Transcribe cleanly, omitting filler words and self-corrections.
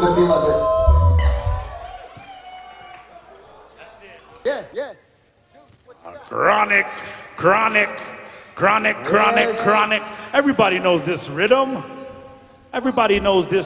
the feel of it. Yeah, yeah. Chronic, chronic, chronic, chronic, Yes. chronic. Everybody knows this rhythm. Everybody knows this